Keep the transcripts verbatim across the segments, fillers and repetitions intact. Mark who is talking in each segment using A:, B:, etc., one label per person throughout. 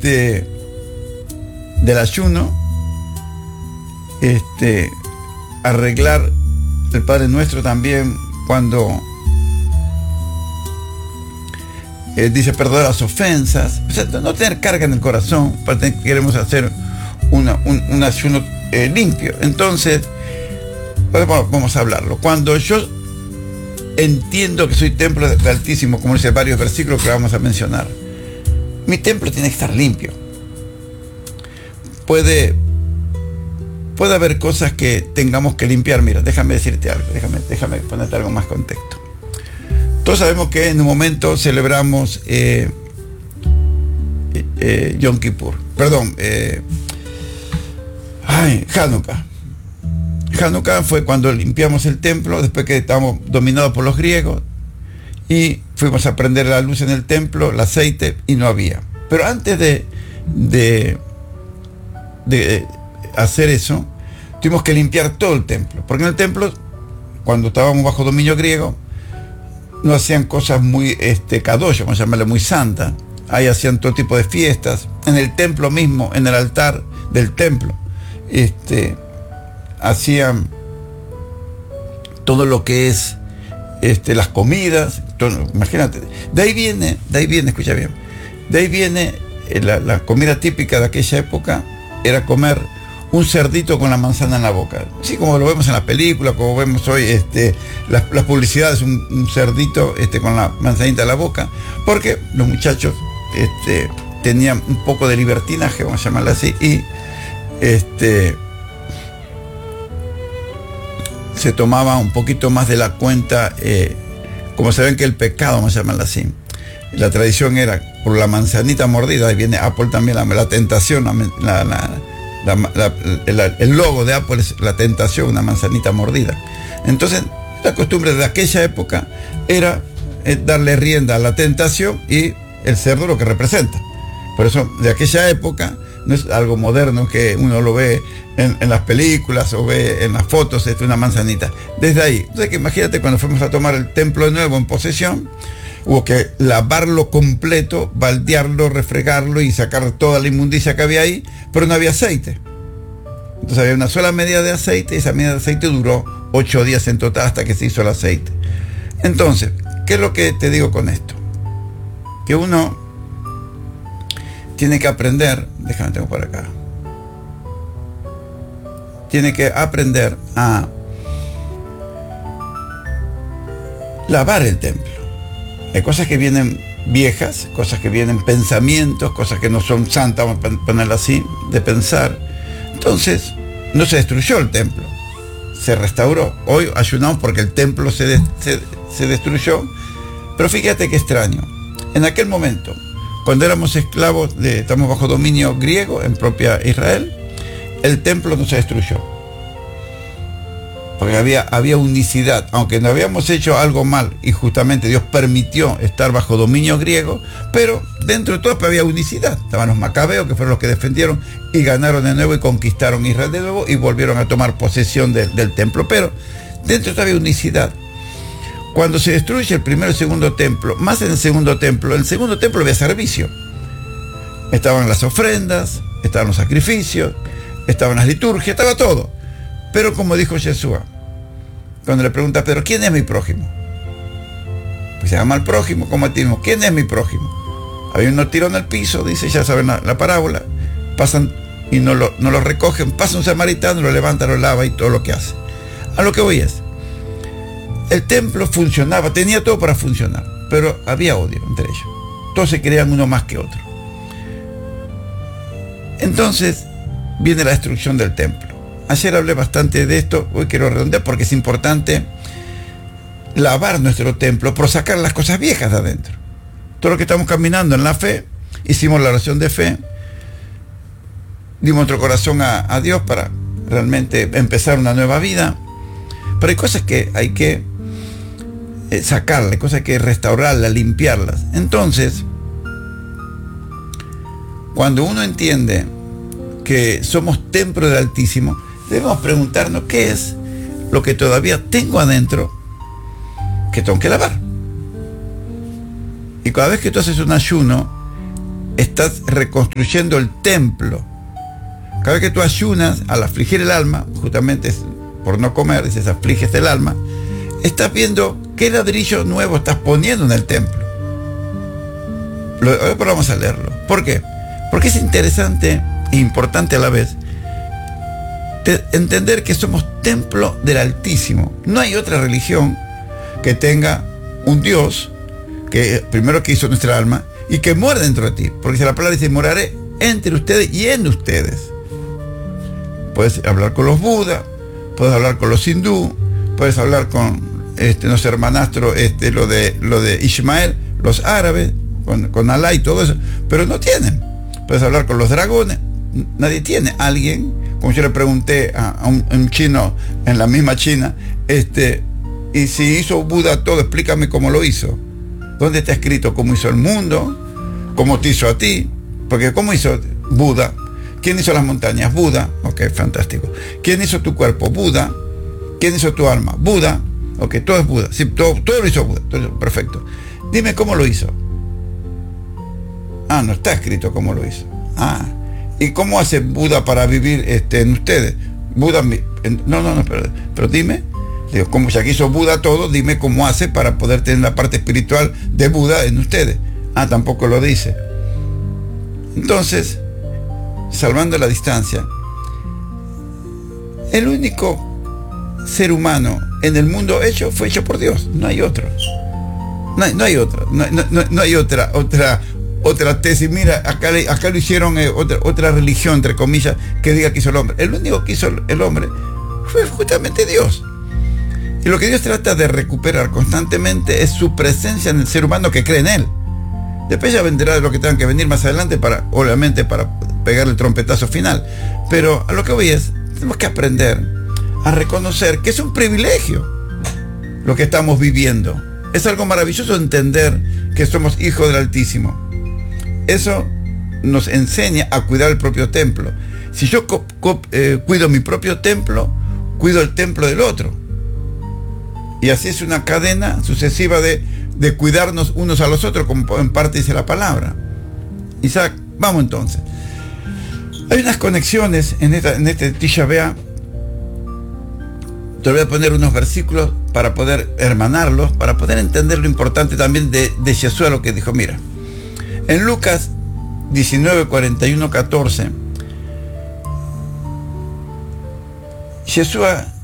A: este, del ayuno, este, arreglar el Padre Nuestro también cuando eh, dice perdonar las ofensas, o sea, no tener carga en el corazón, para tener, queremos hacer una, un, un ayuno eh, limpio. Entonces, pues, bueno, vamos a hablarlo. Cuando yo entiendo que soy templo del Altísimo, como dice varios versículos que vamos a mencionar, mi templo tiene que estar limpio. Puede, puede haber cosas que tengamos que limpiar. Mira, déjame decirte algo, déjame, déjame ponerte algo más contexto. Todos sabemos que en un momento celebramos eh, eh, Yom Kippur, perdón, eh, ay, Hanukkah. Hanukkah fue cuando limpiamos el templo, después que estábamos dominados por los griegos, y fuimos a prender la luz en el templo, el aceite, y no había. Pero antes de, de, de hacer eso, tuvimos que limpiar todo el templo, porque en el templo, cuando estábamos bajo dominio griego, no hacían cosas muy este, kadosh, vamos a llamarle muy santas. Ahí hacían todo tipo de fiestas, en el templo mismo, en el altar del templo, este, hacían todo lo que es este, las comidas, todo, imagínate, de ahí viene, de ahí viene, escucha bien, de ahí viene eh, la, la comida típica de aquella época, era comer un cerdito con la manzana en la boca, así como lo vemos en las películas, como vemos hoy este, las, las publicidades, un, un cerdito este, con la manzanita en la boca, porque los muchachos este, tenían un poco de libertinaje, vamos a llamarlo así, y este se tomaba un poquito más de la cuenta, eh, como saben que el pecado, vamos a llamarlo así, la tradición era por la manzanita mordida, ahí viene Apple también, la, la tentación, la, la, la, la, la, el logo de Apple es la tentación, una manzanita mordida. Entonces, la costumbre de aquella época era eh, darle rienda a la tentación y el cerdo lo que representa. Por eso, de aquella época, no es algo moderno que uno lo ve en, en las películas o ve en las fotos, es una manzanita. Desde ahí, entonces que imagínate cuando fuimos a tomar el templo de nuevo en posesión, hubo que lavarlo completo, baldearlo, refregarlo y sacar toda la inmundicia que había ahí, pero no había aceite. Entonces había una sola medida de aceite y esa medida de aceite duró ocho días en total hasta que se hizo el aceite. Entonces, ¿qué es lo que te digo con esto? Que uno tiene que aprender, déjame tengo por acá, tiene que aprender a lavar el templo. Hay cosas que vienen viejas, cosas que vienen pensamientos, cosas que no son santas, vamos a ponerlo así, de pensar. Entonces, no se destruyó el templo, se restauró. Hoy ayunamos porque el templo se, de, se, se destruyó, pero fíjate qué extraño. En aquel momento, cuando éramos esclavos, de, estamos bajo dominio griego en propia Israel, el templo no se destruyó. Porque había, había unicidad, aunque no habíamos hecho algo mal y justamente Dios permitió estar bajo dominio griego, pero dentro de todo había unicidad. Estaban los macabeos, que fueron los que defendieron y ganaron de nuevo y conquistaron Israel de nuevo y volvieron a tomar posesión de, del templo, pero dentro de todo había unicidad. Cuando se destruye el primero y el segundo templo, más en el segundo templo, en el segundo templo había servicio. Estaban las ofrendas, estaban los sacrificios, estaban las liturgias, estaba todo. Pero como dijo Yeshua, cuando le pregunta a Pedro, ¿quién es mi prójimo? Pues se llama al prójimo como a ti mismo. ¿Quién es mi prójimo? Había uno tirado en el piso, dice, ya saben la, la parábola, pasan y no lo, no lo recogen, pasa un samaritano, lo levanta, lo lava y todo lo que hace. A lo que voy es, el templo funcionaba, tenía todo para funcionar, pero había odio entre ellos. Todos se creían uno más que otro. Entonces viene la destrucción del templo. Ayer hablé bastante de esto, hoy quiero redondear porque es importante lavar nuestro templo, por sacar las cosas viejas de adentro. Todo lo que estamos caminando en la fe, hicimos la oración de fe, dimos nuestro corazón a, a Dios para realmente empezar una nueva vida, pero hay cosas que hay que eh, sacarle, cosas que restaurarlas, limpiarlas. Entonces, cuando uno entiende que somos templo del Altísimo, debemos preguntarnos qué es lo que todavía tengo adentro que tengo que lavar. Y cada vez que tú haces un ayuno, estás reconstruyendo el templo. Cada vez que tú ayunas al afligir el alma, justamente es por no comer, dices, afliges el alma, estás viendo qué ladrillo nuevo estás poniendo en el templo. Lo, ahora vamos a leerlo. ¿Por qué? Porque es interesante e importante a la vez de entender que somos templo del Altísimo. No hay otra religión que tenga un Dios que primero que hizo nuestra alma y que muere dentro de ti, porque si la palabra dice moraré entre ustedes y en ustedes. Puedes hablar con los Budas, puedes hablar con los hindú, puedes hablar con este, nuestro hermanastro, este, lo de lo de Ismael, los árabes, con, con Alá y todo eso, pero no tienen. Puedes hablar con los dragones, nadie tiene. Alguien, como yo le pregunté a, a, un, a un chino en la misma China, este, y si hizo Buda todo, explícame cómo lo hizo. ¿Dónde está escrito cómo hizo el mundo? ¿Cómo te hizo a ti? Porque ¿cómo hizo Buda? ¿Quién hizo las montañas? Buda. Ok, fantástico. ¿Quién hizo tu cuerpo? Buda. ¿Quién hizo tu alma? Buda. Ok, todo es Buda. Sí, todo, todo lo hizo Buda. Todo, perfecto. Dime cómo lo hizo. Ah, no está escrito cómo lo hizo. Ah, ¿y cómo hace Buda para vivir este, en ustedes? Buda, en, no, no, no, pero, pero dime. Digo, como ya que hizo Buda todo, dime cómo hace para poder tener la parte espiritual de Buda en ustedes. Ah, tampoco lo dice. Entonces, salvando la distancia, el único ser humano en el mundo hecho fue hecho por Dios. No hay otro. No hay, no hay otro. No, no, no, no hay otra, otra, otra tesis. Mira, acá, acá lo hicieron eh, otra, otra religión, entre comillas, que diga que hizo el hombre. El único que hizo el hombre fue justamente Dios. Y lo que Dios trata de recuperar constantemente es su presencia en el ser humano que cree en él. Después ya vendrá de lo que tengan que venir más adelante para, obviamente, para pegar el trompetazo final. Pero a lo que voy es, tenemos que aprender a reconocer que es un privilegio lo que estamos viviendo. Es algo maravilloso entender que somos hijos del Altísimo. Eso nos enseña a cuidar el propio templo. Si yo co- co- eh, cuido mi propio templo, cuido el templo del otro. Y así es una cadena sucesiva de, de cuidarnos unos a los otros, como en parte dice la palabra. Isaac, vamos entonces. Hay unas conexiones en, esta, en este Tisha B'Av. Te voy a poner unos versículos para poder hermanarlos, para poder entender lo importante también de, de Jesús, lo que dijo. Mira, en Lucas diecinueve, cuarenta y uno, catorce, Jesús,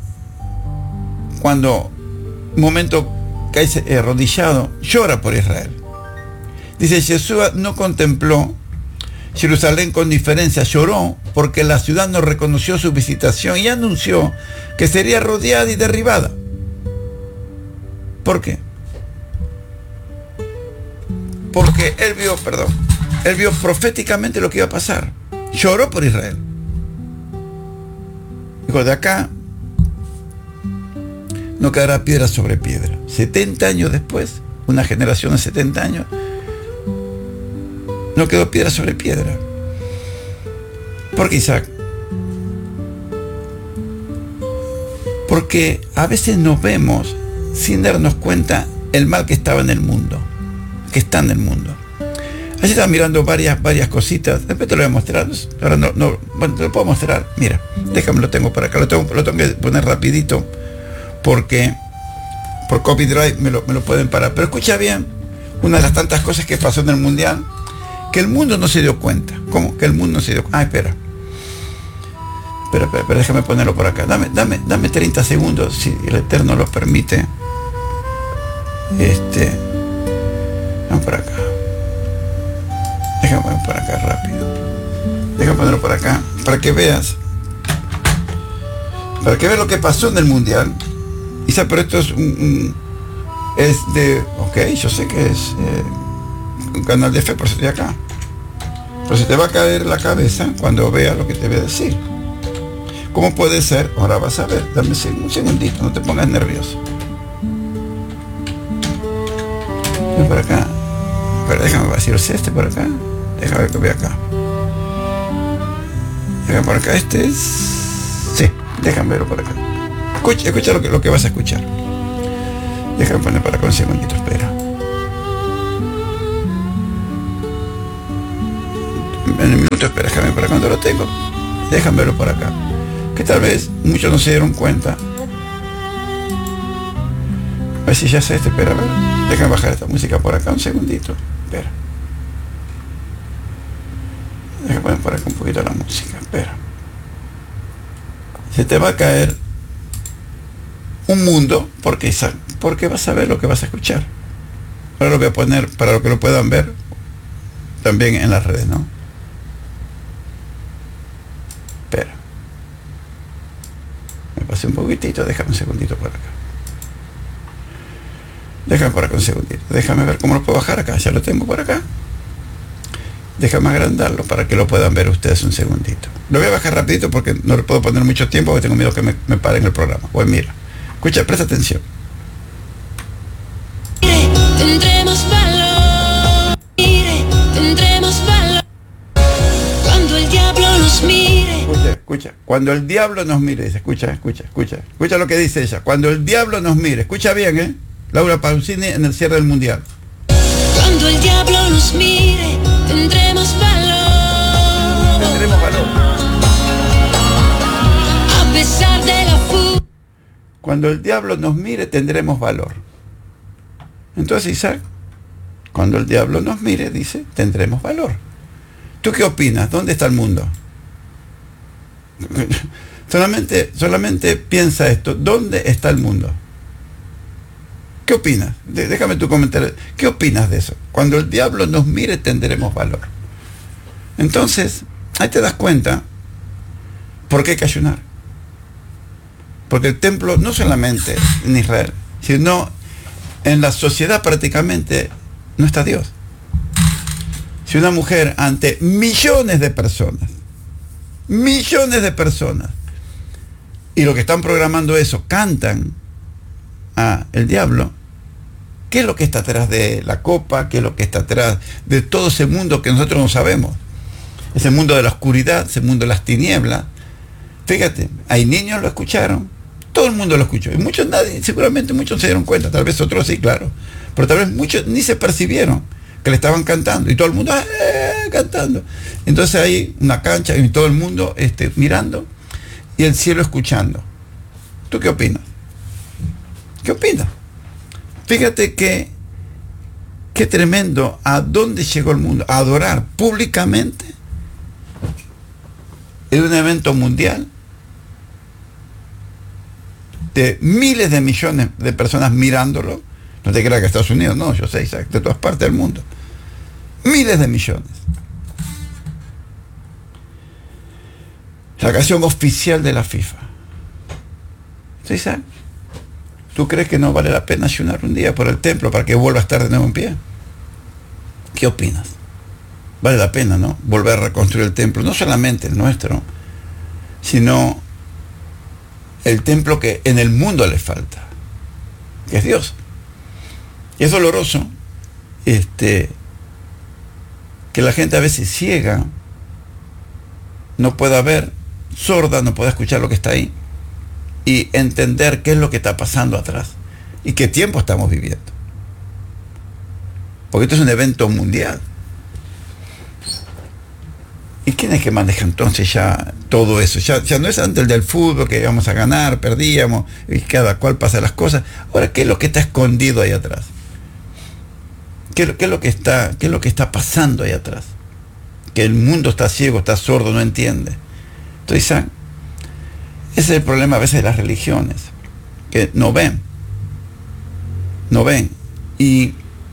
A: cuando un momento cae arrodillado, llora por Israel. Dice, Jesús no contempló Jerusalén con diferencia, lloró porque la ciudad no reconoció su visitación y anunció que sería rodeada y derribada. ¿Por qué? Porque él vio, perdón, él vio proféticamente lo que iba a pasar. Lloró por Israel. Dijo, de acá no quedará piedra sobre piedra. setenta años después, una generación de setenta años, no quedó piedra sobre piedra. ¿Por qué, Isaac? Porque a veces nos vemos sin darnos cuenta el mal que estaba en el mundo, que está en el mundo. Allí estaba mirando varias, varias cositas. Después te lo voy a mostrar. Ahora no, no, bueno, te lo puedo mostrar. Mira, déjame, lo tengo por acá. Lo tengo, lo tengo que poner rapidito porque por copyright me lo, me lo pueden parar. Pero escucha bien, una de las tantas cosas que pasó en el mundial, que el mundo no se dio cuenta. ¿Cómo? Que el mundo no se dio cuenta. Ah, espera. Espera, espera, espera, déjame ponerlo por acá. Dame, dame, dame treinta segundos, si el Eterno lo permite. Este. Vamos por acá. Déjame ponerlo por acá rápido. Déjame ponerlo por acá. Para que veas. Para que veas lo que pasó en el mundial. Isa, pero esto es un, un. Es de. Ok, yo sé que es. Eh, un canal de fe, por eso estoy acá. Pero se te va a caer la cabeza cuando veas lo que te voy a decir. ¿Cómo puede ser? Ahora vas a ver. Dame un segundito, no te pongas nervioso. Ven por acá. Pero déjame vaciarse este por acá. Déjame ver que voy acá. Déjame por acá. Este es. Sí, déjame verlo por acá. Escucha, escucha lo que, lo que vas a escuchar. Déjame poner para acá un segundito, espera. en el minuto, espera, déjame para cuando lo tengo. Déjame verlo por acá. Que tal vez muchos no se dieron cuenta. A ver si ya sé este, espera, a ver. Déjame bajar esta música por acá un segundito. Espera. Déjame poner por acá un poquito la música, espera. Se te va a caer un mundo, porque, porque vas a ver lo que vas a escuchar. Ahora lo voy a poner para lo que lo puedan ver también en las redes, ¿no? Espera. Me pasé un poquitito, déjame un segundito por acá. Déjame por acá un segundito. Déjame ver cómo lo puedo bajar acá. Ya lo tengo por acá. Déjame agrandarlo para que lo puedan ver ustedes un segundito. Lo voy a bajar rapidito porque no le puedo poner mucho tiempo porque tengo miedo que me, me paren el programa. Pues mira, escucha, presta atención.
B: Mire, tendremos valor. Mire, tendremos valor. Cuando el diablo nos mire.
A: Escucha, escucha. Cuando el diablo nos mire, dice, escucha, escucha, escucha. Escucha lo que dice ella. Cuando el diablo nos mire. Escucha bien, ¿eh? Laura Pausini en el cierre del Mundial.
B: Cuando el diablo nos mire, tendremos valor.
A: Tendremos valor.
B: A pesar de la fuga.
A: Cuando el diablo nos mire, tendremos valor. Entonces, Isaac, cuando el diablo nos mire, dice, tendremos valor. ¿Tú qué opinas? ¿Dónde está el mundo? solamente, solamente piensa esto. ¿Dónde está el mundo? ¿Qué opinas? Déjame tu comentario. ¿Qué opinas de eso? Cuando el diablo nos mire, tendremos valor. Entonces, ahí te das cuenta por qué hay que ayunar. Porque el templo no solamente en Israel, sino en la sociedad prácticamente no está Dios. Si una mujer ante millones de personas, millones de personas, y lo que están programando eso, cantan a el diablo, ¿qué es lo que está atrás de la copa? ¿Qué es lo que está atrás de todo ese mundo que nosotros no sabemos? Ese mundo de la oscuridad, ese mundo de las tinieblas. Fíjate, hay niños lo escucharon, todo el mundo lo escuchó, y muchos, nadie, seguramente muchos se dieron cuenta, tal vez otros sí, claro, pero tal vez muchos ni se percibieron que le estaban cantando, y todo el mundo ¡eh! Cantando. Entonces hay una cancha y todo el mundo este, mirando, y el cielo escuchando. ¿Tú qué opinas? ¿Qué opinas? Fíjate que qué tremendo, a dónde llegó el mundo, a adorar públicamente en un evento mundial de miles de millones de personas mirándolo. No te creas que Estados Unidos, no, yo sé, Isaac, de todas partes del mundo. Miles de millones. La canción oficial de la FIFA. ¿Sí, Isaac? ¿Tú crees que no vale la pena ayunar un día por el templo para que vuelva a estar de nuevo en pie? ¿Qué opinas? Vale la pena, ¿no? Volver a reconstruir el templo, no solamente el nuestro, sino el templo que en el mundo le falta, que es Dios. Y es doloroso este, que la gente a veces ciega, no pueda ver, sorda, no pueda escuchar lo que está ahí y entender qué es lo que está pasando atrás y qué tiempo estamos viviendo. Porque esto es un evento mundial. ¿Y quién es que maneja entonces ya todo eso? Ya, ya no es antes el del fútbol, que íbamos a ganar, perdíamos, y cada cual pasa las cosas. Ahora, ¿qué es lo que está escondido ahí atrás? ¿Qué, qué, es lo que está, ¿Qué es lo que está pasando ahí atrás? Que el mundo está ciego, está sordo, no entiende. Entonces, ese es el problema a veces de las religiones, que no ven, no ven. Y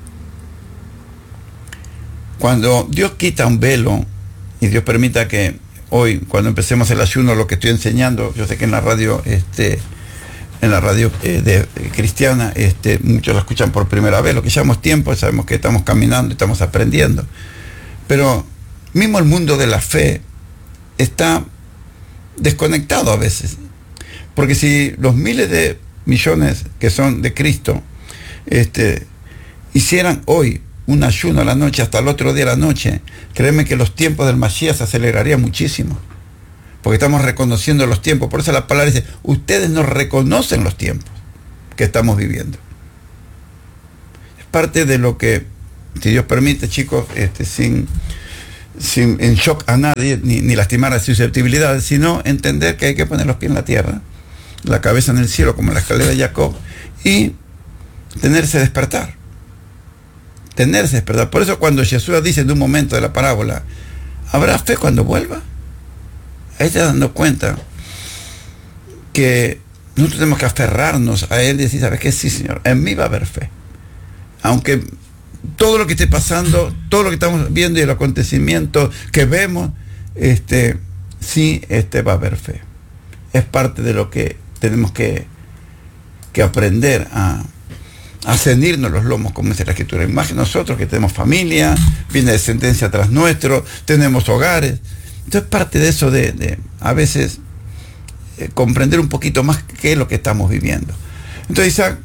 A: cuando Dios quita un velo, y Dios permita que hoy, cuando empecemos el ayuno, lo que estoy enseñando, yo sé que en la radio, este, en la radio eh, de, de cristiana, este, muchos lo escuchan por primera vez, lo que llevamos tiempo, sabemos que estamos caminando, estamos aprendiendo. Pero mismo el mundo de la fe está desconectado a veces. Porque si los miles de millones que son de Cristo este, hicieran hoy un ayuno a la noche hasta el otro día a la noche, créeme que los tiempos del Mashiach se acelerarían muchísimo, porque estamos reconociendo los tiempos. Por eso la palabra dice, ustedes no reconocen los tiempos que estamos viviendo. Es parte de lo que, si Dios permite, chicos, este, sin sin, en shock a nadie, ni, ni lastimar las susceptibilidades, sino entender que hay que poner los pies en la tierra, la cabeza en el cielo, como la escalera de Jacob, y tenerse despertar. Tenerse despertar. Por eso cuando Jesús dice en un momento de la parábola, ¿habrá fe cuando vuelva? Ahí te das dando cuenta que nosotros tenemos que aferrarnos a Él y decir, ¿sabes qué? Sí, Señor, en mí va a haber fe. Aunque todo lo que esté pasando, todo lo que estamos viendo y el acontecimiento que vemos, este, sí, este, va a haber fe. Es parte de lo que tenemos que, que aprender a, a cenirnos los lomos, como dice la Escritura. Más que nosotros que tenemos familia, viene descendencia tras nuestro, tenemos hogares. Entonces parte de eso de, de a veces eh, comprender un poquito más qué es lo que estamos viviendo. Entonces Isaac,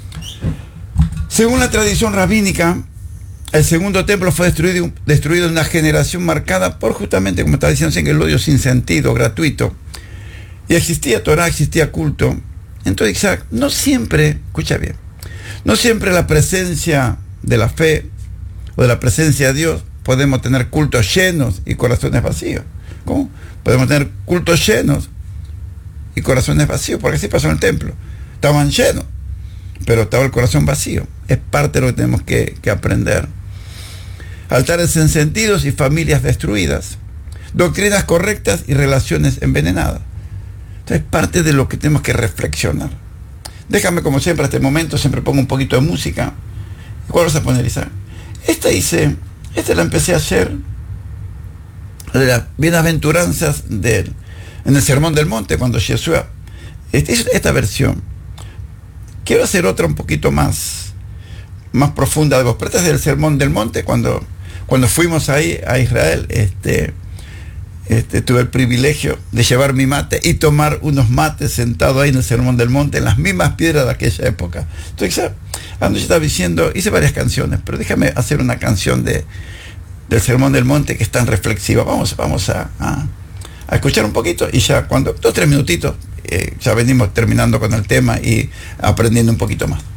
A: según la tradición rabínica, el segundo templo fue destruido, destruido en una generación marcada por justamente, como está diciendo, el odio sin sentido, gratuito. Y existía Torah, existía culto. Entonces Isaac, no siempre, escucha bien, no siempre la presencia de la fe o de la presencia de Dios podemos tener cultos llenos y corazones vacíos. ¿Cómo? Podemos tener cultos llenos y corazones vacíos, porque así pasó en el templo. Estaban llenos, pero estaba el corazón vacío. Es parte de lo que tenemos que, que aprender. Altares ensentidos y familias destruidas. Doctrinas correctas y relaciones envenenadas. Entonces, es parte de lo que tenemos que reflexionar. Déjame, como siempre, a este momento, siempre pongo un poquito de música. ¿Cuál vas a poner, Isaac? Esta hice, esta la empecé a hacer de las bienaventuranzas del, en el Sermón del Monte, cuando Jesús, esta, esta versión. Quiero hacer otra un poquito más, más profunda de vos. Pero esta es del Sermón del Monte, cuando, cuando fuimos ahí a Israel, este, este, tuve el privilegio de llevar mi mate y tomar unos mates sentado ahí en el Sermón del Monte, en las mismas piedras de aquella época. Entonces, cuando yo estaba diciendo, hice varias canciones, pero déjame hacer una canción de, del Sermón del Monte que es tan reflexiva. Vamos, vamos a, a, a escuchar un poquito y ya cuando, dos, tres minutitos, eh, ya venimos terminando con el tema y aprendiendo un poquito más.